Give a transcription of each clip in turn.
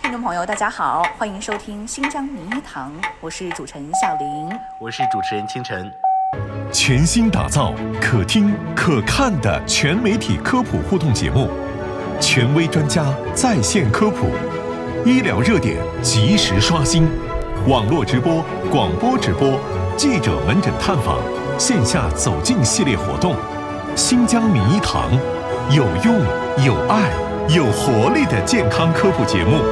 听众朋友大家好，欢迎收听新疆名医堂，我是主持人夏玲， 我是主持人清晨。 全新打造可听可看的全媒体科普互动节目，权威专家在线科普，医疗热点及时刷新，网络直播、广播直播，记者门诊探访，线下走进系列活动。新疆名医堂，有用、有爱、有活力的健康科普节目。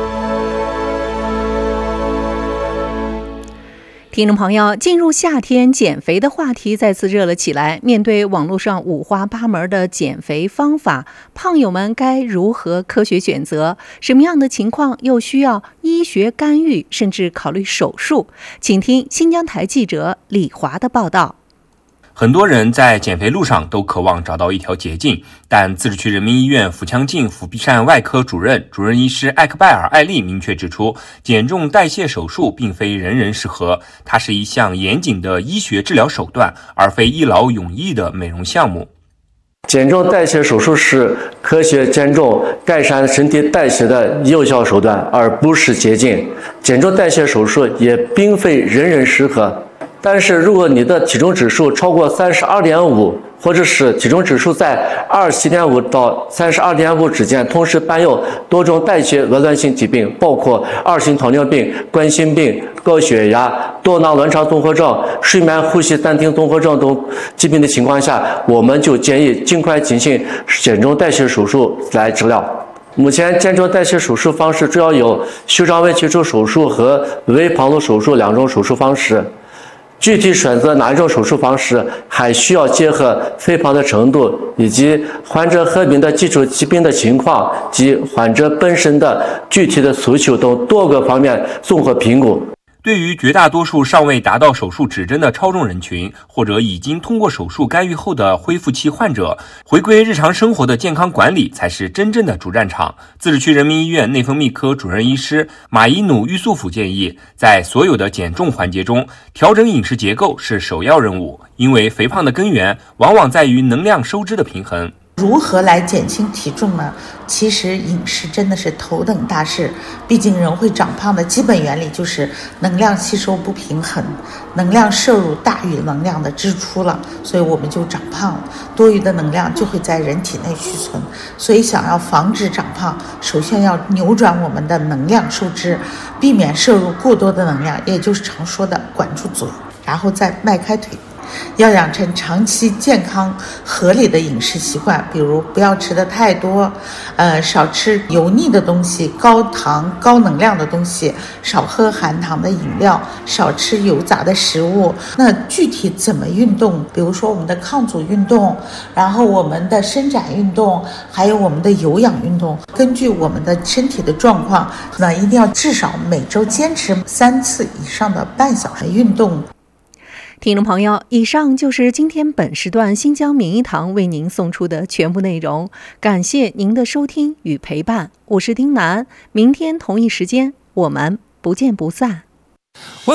听众朋友，进入夏天，减肥的话题再次热了起来。面对网络上五花八门的减肥方法，胖友们该如何科学选择？什么样的情况又需要医学干预，甚至考虑手术？请听新疆台记者李华的报道。 很多人在减肥路上都渴望找到一条捷径，但自治区人民医院腹腔镜腹壁疝外科主任医师艾克拜尔·艾利明确指出，减重代谢手术并非人人适合，它是一项严谨的医学治疗手段，而非一劳永逸的美容项目。 减重代谢手术是科学减重、改善身体代谢的有效手段，而不是捷径。减重代谢手术也并非人人适合。但是如果你的体重指数超过32.5，或者是体重指数在27.5到32.5之间，同时伴有多种代谢紊乱性疾病，包括二型糖尿病、冠心病、高血压、多囊卵巢综合症、睡眠呼吸暂停综合症等疾病的情况下，我们就建议尽快进行减重代谢手术来治疗。目前减重代谢手术方式主要有袖状微切除手术和微胖度手术两种手术方式。具体选择哪一种手术方式，还需要结合肥胖的程度以及患者合并的基础疾病的情况及患者本身的具体的诉求等多个方面综合评估。 对于绝大多数尚未达到手术指针的超重人群，或者已经通过手术干预后的恢复期患者，回归日常生活的健康管理才是真正的主战场。自治区人民医院内分泌科主任医师马伊努玉素甫建议，在所有的减重环节中，调整饮食结构是首要任务，因为肥胖的根源往往在于能量收支的平衡。 如何来减轻体重呢？其实饮食真的是头等大事，毕竟人会长胖的基本原理就是能量吸收不平衡，能量摄入大于能量的支出了，所以我们就长胖了，多余的能量就会在人体内储存。所以想要防止长胖，首先要扭转我们的能量收支，避免摄入过多的能量，也就是常说的管住嘴，然后再迈开腿。要养成长期健康合理的饮食习惯，比如不要吃的太多，少吃油腻的东西、高糖高能量的东西，少喝含糖的饮料，少吃油炸的食物。那具体怎么运动？比如说我们的抗阻运动，然后我们的伸展运动，还有我们的有氧运动，根据我们的身体的状况，那一定要至少每周坚持3次以上的半小时运动。 听众朋友，以上就是今天本时段新疆名医堂为您送出的全部内容，感谢您的收听与陪伴，我是丁楠，明天同一时间我们不见不散。